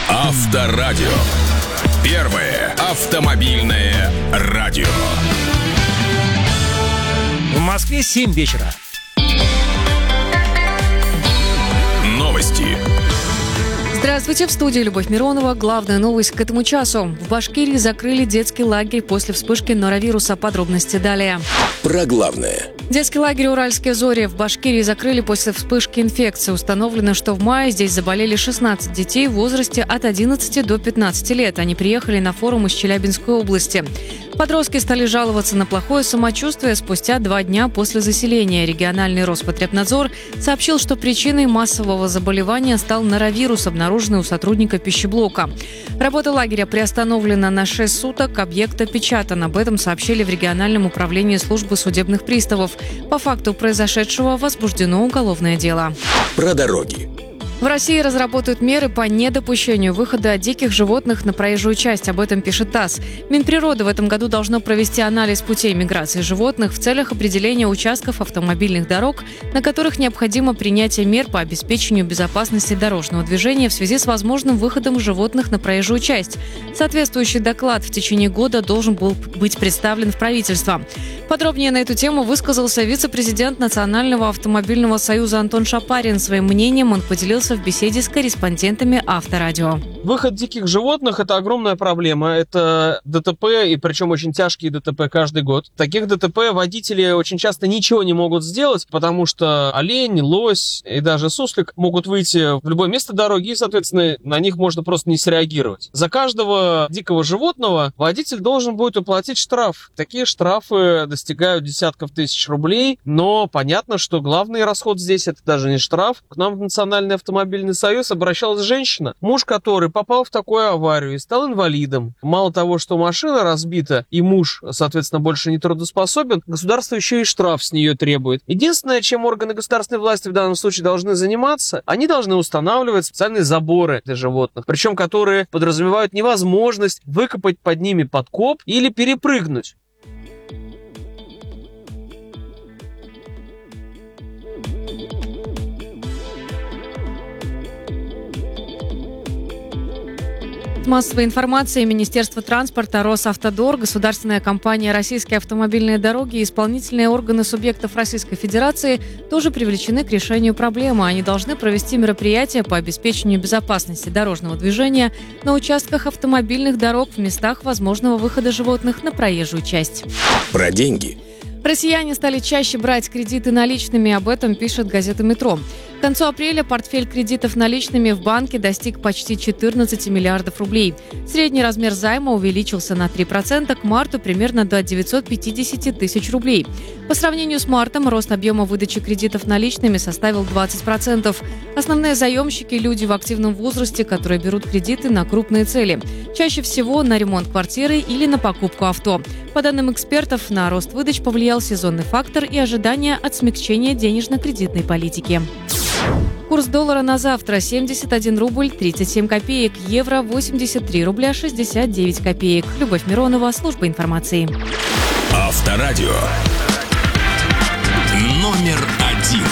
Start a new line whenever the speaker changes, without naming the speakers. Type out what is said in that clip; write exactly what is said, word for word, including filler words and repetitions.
Авторадио. Первое автомобильное радио.
В Москве семь вечера.
Новости.
Здравствуйте, в студии Любовь Миронова. Главная новость к этому часу. В Башкирии закрыли детский лагерь после вспышки норовируса. Подробности далее.
Про главное.
Детский лагерь «Уральские зори» в Башкирии закрыли после вспышки инфекции. Установлено, что в мае здесь заболели шестнадцать детей в возрасте от одиннадцати до пятнадцати лет. Они приехали на форум из Челябинской области. Подростки стали жаловаться на плохое самочувствие спустя два дня после заселения. Региональный Роспотребнадзор сообщил, что причиной массового заболевания стал норовирус, обнаруженный у сотрудника пищеблока. Работа лагеря приостановлена на шесть суток, объект опечатан. Об этом сообщили в региональном управлении службы судебных приставов. По факту произошедшего возбуждено уголовное дело.
Про дороги.
В России разработают меры по недопущению выхода диких животных на проезжую часть. Об этом пишет ТАСС. Минприроды в этом году должно провести анализ путей миграции животных в целях определения участков автомобильных дорог, на которых необходимо принятие мер по обеспечению безопасности дорожного движения в связи с возможным выходом животных на проезжую часть. Соответствующий доклад в течение года должен был быть представлен в правительство. Подробнее на эту тему высказался вице-президент Национального автомобильного союза Антон Шапарин. Своим мнением он поделился в беседе с корреспондентами Авторадио.
Выход диких животных – это огромная проблема. Это ДТП, и причем очень тяжкие ДТП каждый год. Таких ДТП водители очень часто ничего не могут сделать, потому что олень, лось и даже суслик могут выйти в любое место дороги, и, соответственно, на них можно просто не среагировать. За каждого дикого животного водитель должен будет уплатить штраф. Такие штрафы достигают десятков тысяч рублей, но понятно, что главный расход здесь – это даже не штраф. К нам в Национальный автомобильный союз обращалась женщина, муж которой попал в такую аварию и стал инвалидом. Мало того, что машина разбита и муж, соответственно, больше не трудоспособен, государство еще и штраф с нее требует. Единственное, чем органы государственной власти в данном случае должны заниматься, они должны устанавливать специальные заборы для животных, причем которые подразумевают невозможность выкопать под ними подкоп или перепрыгнуть.
Массовой информации Министерство транспорта, Росавтодор, государственная компания «Российские автомобильные дороги» и исполнительные органы субъектов Российской Федерации тоже привлечены к решению проблемы. Они должны провести мероприятия по обеспечению безопасности дорожного движения на участках автомобильных дорог в местах возможного выхода животных на проезжую часть.
Про деньги.
Россияне стали чаще брать кредиты наличными, об этом пишет газета «Метро». К концу апреля портфель кредитов наличными в банке достиг почти четырнадцати миллиардов рублей. Средний размер займа увеличился на три процента, к марту примерно до девятисот пятидесяти тысяч рублей. По сравнению с мартом рост объема выдачи кредитов наличными составил двадцать процентов. Основные заемщики – люди в активном возрасте, которые берут кредиты на крупные цели. Чаще всего на ремонт квартиры или на покупку авто. По данным экспертов, на рост выдач повлиял сезонный фактор и ожидания от смягчения денежно-кредитной политики. Курс доллара на завтра – семьдесят один рубль тридцать семь копеек, евро – восемьдесят три рубля шестьдесят девять копеек. Любовь Миронова, служба информации.
Авторадио. Номер один.